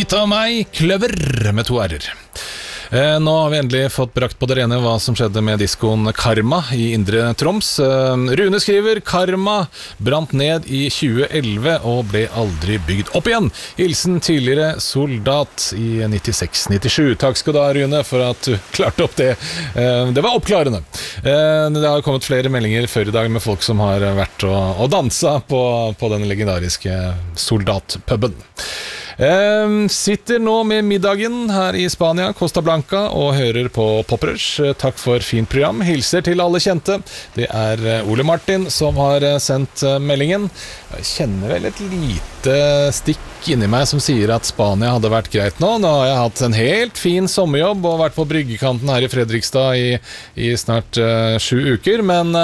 Anita og meg, Kløver med 2 r-er. Nå har vi endelig fått brakt på det rene hva som skjedde med diskoen Karma i Indre Troms. Rune skriver, Karma brant ned i 2011 og ble aldri bygd opp igjen. Hilsen tidligere soldat i 96-97. Takk skal du ha, Rune, for at du klarte opp det. Det var oppklarende. Det har kommet flere meldinger før i dag med folk som har vært og dansa på den legendariske soldatpuben. Sitter nå med middagen her i Spania, Costa Blanca, og hører på Poprush. Takk for fint program. Hilser til alle kjente. Det er Ole Martin som har sendt meldingen. Jeg kjenner vel et lite stikk inni meg som sier at Spania hadde vært greit nå. Nå har jeg hatt en helt fin sommerjobb og vært på bryggekanten her i Fredrikstad i snart 7 uker, men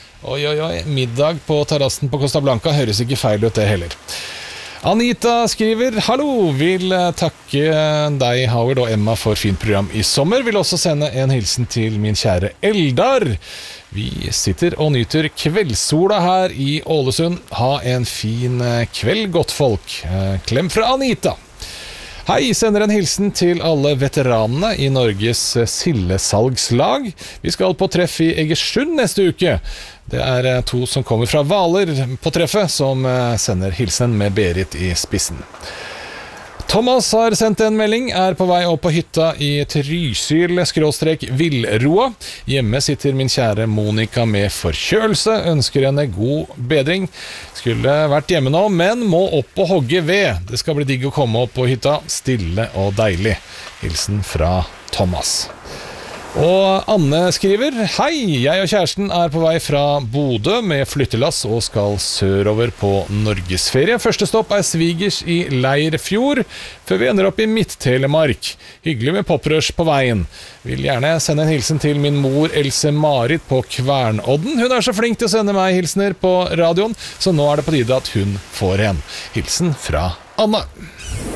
middag på terrassen på Costa Blanca høres ikke feil ut det heller. Anita skriver, hallo, vil takke deg, Howard og Emma for fint program i sommer. Vil også sende en hilsen til min kjære Eldar. Vi sitter og nyter kveldssola her i Ålesund. Ha en fin kveld, godt folk. Klem fra Anita. Hei, sender en hilsen til alle veteranene i Norges sildesalgslag. Vi skal på treff i Egersund neste uke. Det er 2 som kommer fra Hvaler på treffet, som sender hilsen med Berit i spissen. Thomas har sendt en melding, er på vei opp på hytta i Trysil/Villroa. Hjemme sitter min kjære Monica med forkjølelse, ønsker henne god bedring. Skulle vært hjemme nå, men må opp og hogge ved. Det skal bli digg å komme opp på hytta, stille og deilig. Hilsen fra Thomas. Og Anne skriver, hei, jeg og kjæresten er på vei fra Bodø med flyttelass og skal sørover på Norgesferie. Første stopp er svigers i Leirfjord, før vi ender opp i Midt-Telemark. Hyggelig med poprush på veien. Vil gjerne sende en hilsen til min mor Else Marit på Kvernodden. Hun er så flink til å sende meg hilsener på radioen, så nå er det på tide at hun får en. Hilsen fra Anne.